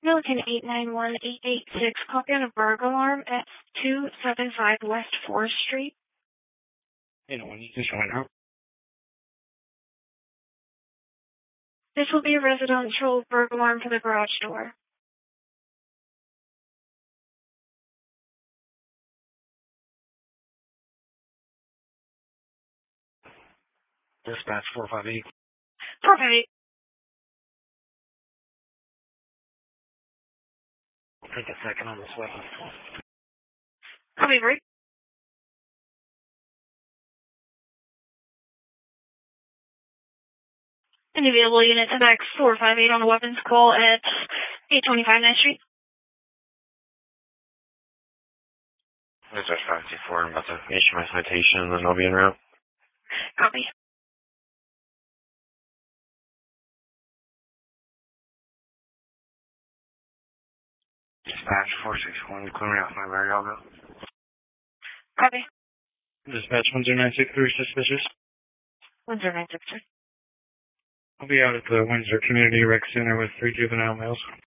Milliken 891-886, copy on a burglar alarm at 275 West 4th Street. 801, you can join out. This will be a residential burglar alarm for the garage door. Dispatch 458. 458. Take a second on this weapon. Copy, break. Any available units at X 458 on a weapons call at 825 9th Street. Dispatch 524, I'm about to issue my citation and then I'll be en route. Copy. Dispatch 461, clear me off my Marialgo. Copy. Dispatch 10963, suspicious. 10963. I'll be out at the Windsor Community Rec Center with 3 juvenile males.